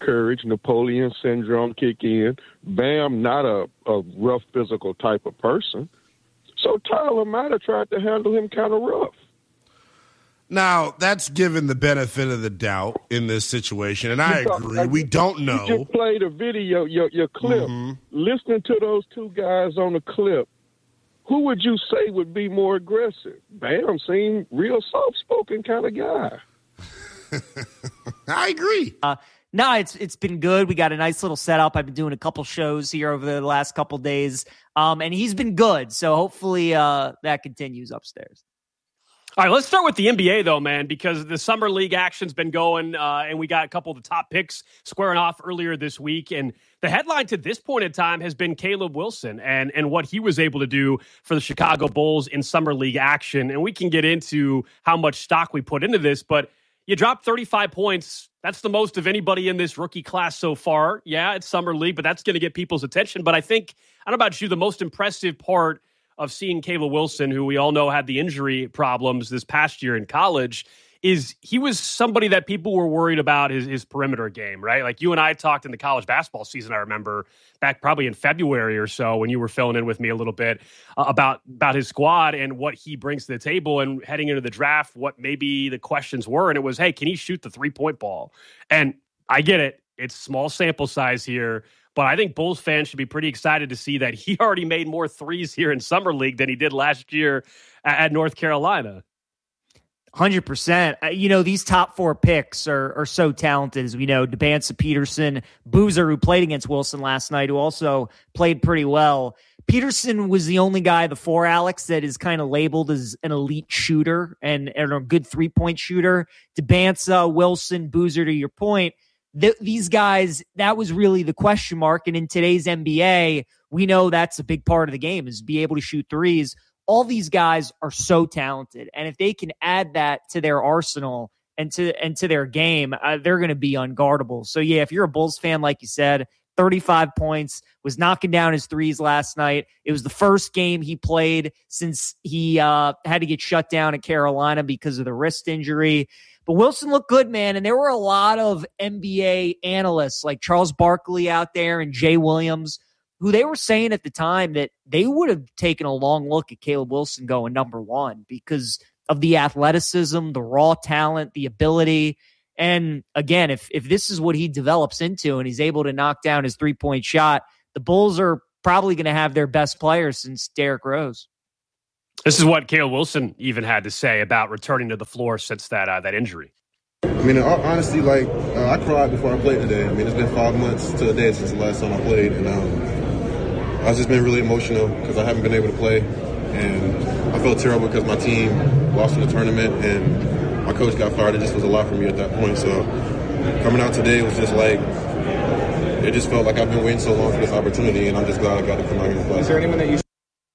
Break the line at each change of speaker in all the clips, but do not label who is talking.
courage, Napoleon syndrome kick in. Bam, not a rough physical type of person. So Tyler might have tried to handle him kind of rough.
Now, that's given the benefit of the doubt in this situation, and I agree. We don't know.
You just played a video, your clip. Mm-hmm. Listening to those two guys on the clip, who would you say would be more aggressive? Bam seemed real soft-spoken kind of guy.
I agree.
No, it's been good. We got a nice little setup. I've been doing a couple shows here over the last couple days, and he's been good. So hopefully that continues upstairs.
All right, let's start with the NBA, though, man, because the Summer League action's been going, and we got a couple of the top picks squaring off earlier this week. And the headline to this point in time has been Caleb Wilson and what he was able to do for the Chicago Bulls in Summer League action. And we can get into how much stock we put into this, but you dropped 35 points. That's the most of anybody in this rookie class so far. Yeah, it's Summer League, but that's going to get people's attention. But I think, I don't know about you, the most impressive part of seeing Caleb Wilson, who we all know had the injury problems this past year in college, is he was somebody that people were worried about his perimeter game, right? Like you and I talked in the college basketball season, I remember, back probably in February or so when you were filling in with me a little bit about his squad and what he brings to the table, and heading into the draft, what maybe the questions were. And it was, hey, can he shoot the three-point ball? And I get it. It's small sample size here. But I think Bulls fans should be pretty excited to see that he already made more threes here in Summer League than he did last year at North Carolina.
100%. These top four picks are so talented, as we know. Debance Peterson, Boozer, who played against Wilson last night, who also played pretty well. Peterson was the only guy, the four, Alex, that is kind of labeled as an elite shooter and a good three-point shooter. Debance, Wilson, Boozer, to your point, these guys, that was really the question mark. And in today's NBA, we know that's a big part of the game, is be able to shoot threes. All these guys are so talented. And if they can add that to their arsenal and to their game, they're going to be unguardable. So yeah, if you're a Bulls fan, like you said, 35 points, was knocking down his threes last night. It was the first game he played since he had to get shut down at Carolina because of the wrist injury. But Wilson looked good, man, and there were a lot of NBA analysts like Charles Barkley out there and Jay Williams who they were saying at the time that they would have taken a long look at Caleb Wilson going number one because of the athleticism, the raw talent, the ability. And again, if this is what he develops into and he's able to knock down his three-point shot, the Bulls are probably going to have their best player since Derrick Rose.
This is what Caleb Wilson even had to say about returning to the floor since that injury.
I mean, honestly, I cried before I played today. I mean, it's been 5 months to a day since the last time I played, and I've just been really emotional because I haven't been able to play, and I felt terrible because my team lost in the tournament, and my coach got fired. It just was a lot for me at that point. So coming out today was just like, it just felt like I've been waiting so long for this opportunity, and I'm just glad I got to come out here and play.
Is there anyone that you...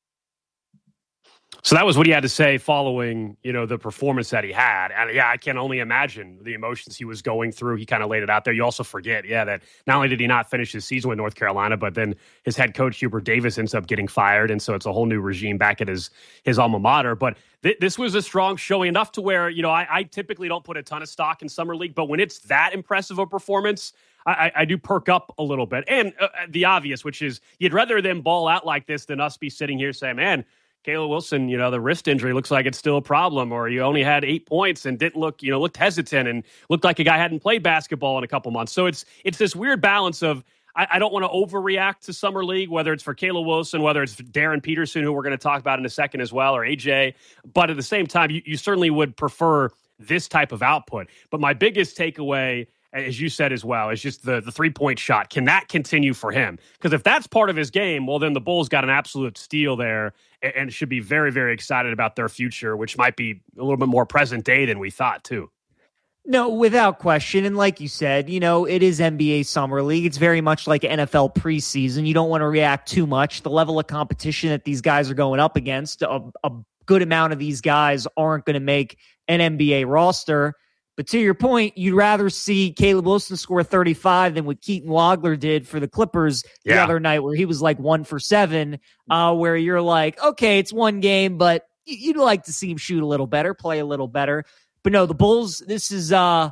So that was what he had to say following, the performance that he had. And yeah, I can only imagine the emotions he was going through. He kind of laid it out there. You also forget, that not only did he not finish his season with North Carolina, but then his head coach, Hubert Davis, ends up getting fired. And so it's a whole new regime back at his alma mater. But this was a strong showing, enough to where, I typically don't put a ton of stock in Summer League, but when it's that impressive a performance, I do perk up a little bit. And the obvious, which is you'd rather them ball out like this than us be sitting here saying, man, Caleb Wilson, the wrist injury looks like it's still a problem, or you only had 8 points and didn't looked hesitant and looked like a guy hadn't played basketball in a couple months. So it's this weird balance of I don't want to overreact to Summer League, whether it's for Caleb Wilson, whether it's Darren Peterson, who we're going to talk about in a second as well, or AJ. But at the same time, you certainly would prefer this type of output. But my biggest takeaway, as you said as well, is just the three-point shot. Can that continue for him? Because if that's part of his game, well, then the Bulls got an absolute steal there and should be very, very excited about their future, which might be a little bit more present day than we thought, too.
No, without question. And like you said, it is NBA Summer League. It's very much like NFL preseason. You don't want to react too much. The level of competition that these guys are going up against, a good amount of these guys aren't going to make an NBA roster. But to your point, you'd rather see Caleb Wilson score 35 than what Keaton Wagler did for the Clippers the other night, where he was like 1 for 7, where you're like, okay, it's one game, but you'd like to see him shoot a little better, play a little better. But no, the Bulls, this is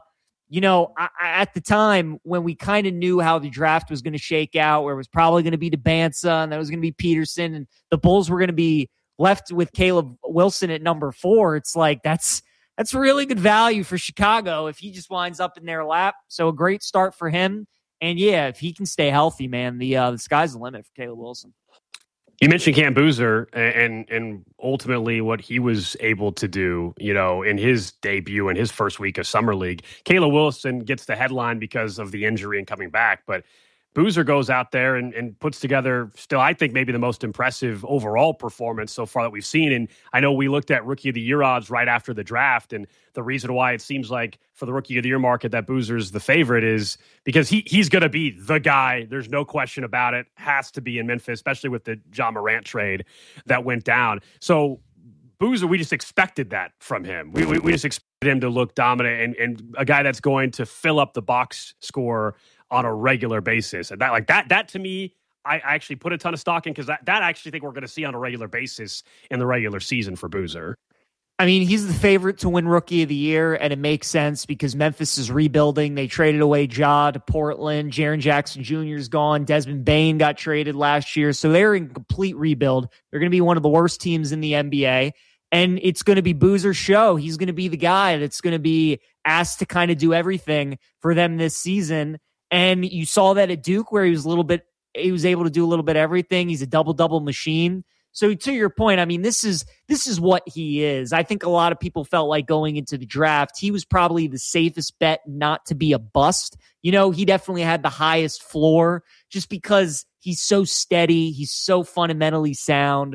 at the time when we kind of knew how the draft was going to shake out, where it was probably going to be DeBansa and that was going to be Peterson and the Bulls were going to be left with Caleb Wilson at number 4, it's like that's really good value for Chicago if he just winds up in their lap. So a great start for him. And yeah, if he can stay healthy, man, the sky's the limit for Caleb Wilson.
You mentioned Cam Boozer and ultimately what he was able to do, in his debut in his first week of Summer League. Caleb Wilson gets the headline because of the injury and coming back, but Boozer goes out there and puts together still, I think, maybe the most impressive overall performance so far that we've seen. And I know we looked at Rookie of the Year odds right after the draft, and the reason why it seems like for the Rookie of the Year market that Boozer's the favorite is because he's going to be the guy. There's no question about it. Has to be in Memphis, especially with the Ja Morant trade that went down. So Boozer, we just expected that from him. We just expected him to look dominant and a guy that's going to fill up the box score on a regular basis. And that to me, I actually put a ton of stock in because that I actually think we're going to see on a regular basis in the regular season for Boozer.
I mean, he's the favorite to win Rookie of the Year, and it makes sense because Memphis is rebuilding. They traded away Ja to Portland. Jaren Jackson Jr. is gone. Desmond Bane got traded last year. So they're in complete rebuild. They're going to be one of the worst teams in the NBA. And it's going to be Boozer's show. He's going to be the guy that's going to be asked to kind of do everything for them this season. And you saw that at Duke where he was able to do a little bit of everything. He's a double-double machine. So to your point, I mean, this is what he is. I think a lot of people felt like going into the draft, he was probably the safest bet not to be a bust. He definitely had the highest floor just because he's so steady. He's so fundamentally sound.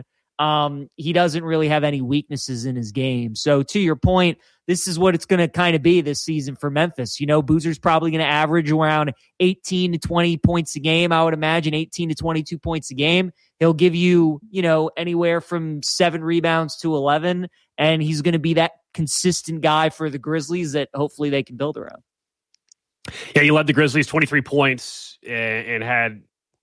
He doesn't really have any weaknesses in his game. So to your point, this is what it's going to kind of be this season for Memphis. Boozer's probably going to average around 18 to 20 points a game. I would imagine 18 to 22 points a game. He'll give you, anywhere from 7 rebounds to 11. And he's going to be that consistent guy for the Grizzlies that hopefully they can build around.
Yeah, he led the Grizzlies 23 points and had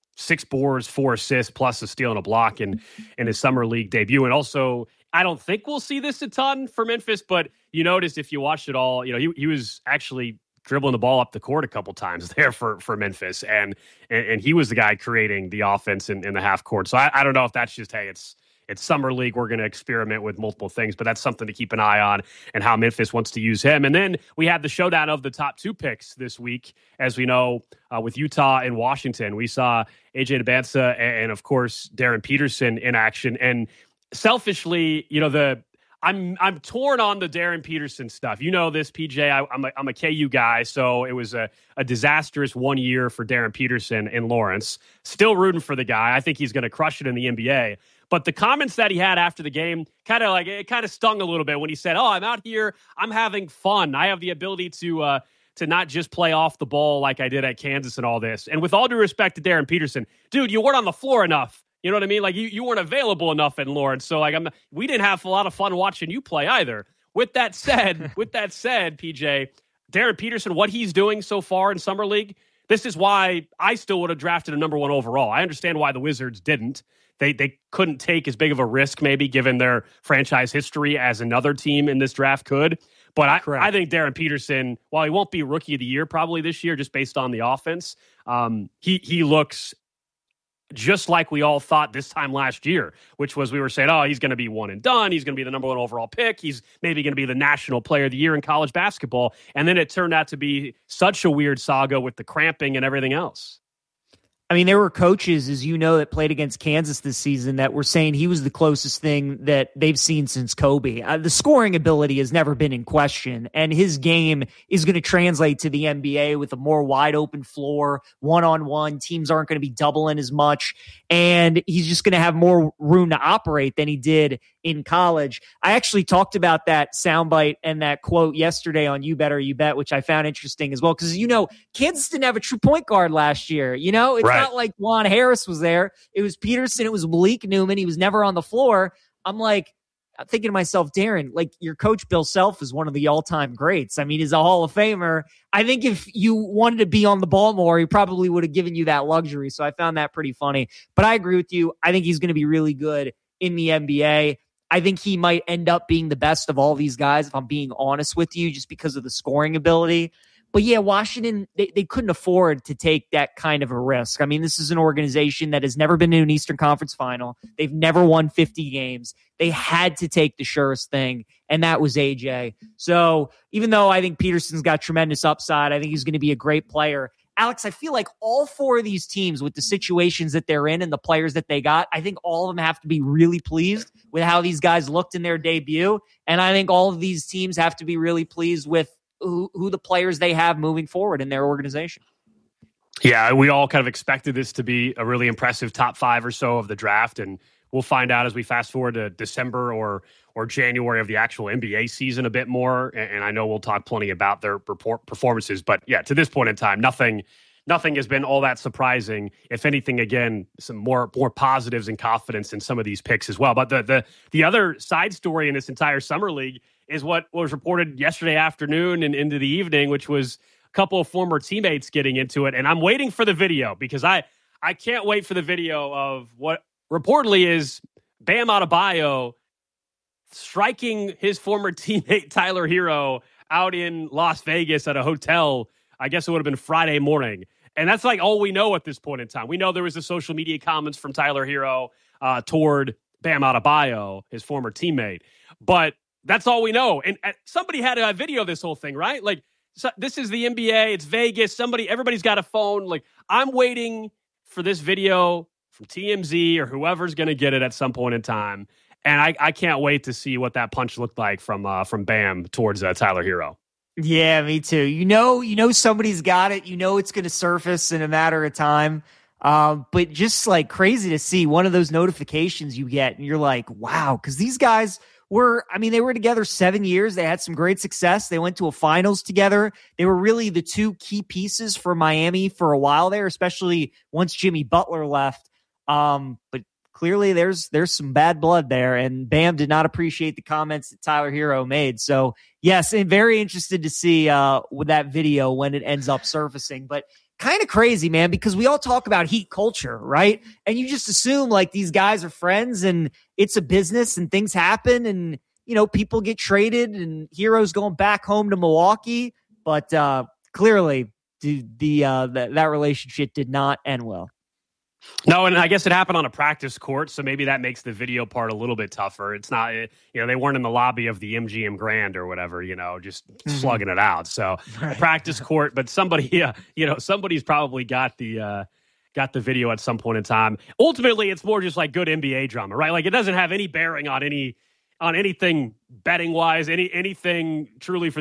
6 boards, 4 assists, plus a steal and a block in his Summer League debut. And also, I don't think we'll see this a ton for Memphis, but you noticed if you watched it all, he was actually dribbling the ball up the court a couple times there for Memphis. And he was the guy creating the offense in the half court. So I don't know if that's just, hey, it's Summer League. We're going to experiment with multiple things, but that's something to keep an eye on and how Memphis wants to use him. And then we had the showdown of the top 2 picks this week. As we know, with Utah and Washington, we saw AJ DeBansa and of course, Darren Peterson in action. And selfishly, I'm torn on the Darren Peterson stuff. You know this, PJ. I'm a KU guy, so it was a disastrous 1 year for Darren Peterson in Lawrence. Still rooting for the guy. I think he's going to crush it in the NBA. But the comments that he had after the game kind of stung a little bit when he said, "Oh, I'm out here. I'm having fun. I have the ability to not just play off the ball like I did at Kansas and all this." And with all due respect to Darren Peterson, dude, you weren't on the floor enough. You know what I mean? Like you weren't available enough in Lawrence. So we didn't have a lot of fun watching you play either. With that said, PJ, Darren Peterson, what he's doing so far in Summer League, this is why I still would have drafted a number 1 overall. I understand why the Wizards didn't. They couldn't take as big of a risk, maybe, given their franchise history as another team in this draft could. But I think Darren Peterson, while he won't be Rookie of the Year probably this year, just based on the offense, he looks just like we all thought this time last year, which was we were saying, oh, he's going to be one and done. He's going to be the number 1 overall pick. He's maybe going to be the national player of the year in college basketball. And then it turned out to be such a weird saga with the cramping and everything else.
I mean, there were coaches, as you know, that played against Kansas this season that were saying he was the closest thing that they've seen since Kobe. The scoring ability has never been in question, and his game is going to translate to the NBA with a more wide open floor, one-on-one. Teams aren't going to be doubling as much, and he's just going to have more room to operate than he did in college. I actually talked about that soundbite and that quote yesterday on You Better You Bet, which I found interesting as well, because, Kansas didn't have a true point guard last year. It's right. Not like Juan Harris was there. It was Peterson. It was Malik Newman. He was never on the floor. I'm thinking to myself, Darren, your coach Bill Self is one of the all-time greats. I mean, he's a Hall of Famer. I think if you wanted to be on the ball more, he probably would have given you that luxury. So I found that pretty funny. But I agree with you. I think he's going to be really good in the NBA. I think he might end up being the best of all these guys, if I'm being honest with you, just because of the scoring ability. But yeah, Washington, they couldn't afford to take that kind of a risk. I mean, this is an organization that has never been to an Eastern Conference final. They've never won 50 games. They had to take the surest thing, and that was AJ. So even though I think Peterson's got tremendous upside, I think he's going to be a great player. Alex, I feel like all four of these teams, with the situations that they're in and the players that they got, I think all of them have to be really pleased with how these guys looked in their debut. And I think all of these teams have to be really pleased with who the players they have moving forward in their organization.
Yeah, we all kind of expected this to be a really impressive top 5 or so of the draft, and we'll find out as we fast forward to December or January of the actual NBA season a bit more. And I know we'll talk plenty about their performances, but yeah, to this point in time, nothing has been all that surprising. If anything, again, some more positives and confidence in some of these picks as well. But the other side story in this entire summer league is what was reported yesterday afternoon and into the evening, which was a couple of former teammates getting into it. And I'm waiting for the video because I can't wait for the video of what reportedly is Bam Adebayo striking his former teammate Tyler Hero out in Las Vegas at a hotel. I guess it would have been Friday morning. And that's like all we know at this point in time. We know there was the social media comments from Tyler Hero toward Bam Adebayo, his former teammate. But that's all we know. And somebody had a video of this whole thing, right? Like, so this is the NBA. It's Vegas. Everybody's got a phone. Like, I'm waiting for this video from TMZ or whoever's going to get it at some point in time. And I can't wait to see what that punch looked like from Bam towards Tyler Hero.
Yeah, me too. You know somebody's got it. You know it's going to surface in a matter of time. But just like crazy to see one of those notifications you get, and you're like, wow, because these guys they were together 7 years. They had some great success. They went to a finals together. They were really the two key pieces for Miami for a while there, especially once Jimmy Butler left. But clearly there's some bad blood there, and Bam did not appreciate the comments that Tyler Hero made. So yes, and very interested to see with that video when it ends up surfacing. But kind of crazy, man, because we all talk about Heat culture, right? And you just assume like these guys are friends and it's a business and things happen and, you know, people get traded and Hero's going back home to Milwaukee. But clearly that relationship did not end well.
No, and I guess it happened on a practice court, so maybe that makes the video part a little bit tougher. It's not, they weren't in the lobby of the MGM Grand or whatever, just slugging it out. So right. Practice court, but somebody, somebody's probably got the video at some point in time. Ultimately, it's more just like good NBA drama, right? Like it doesn't have any bearing on anything betting wise, anything truly for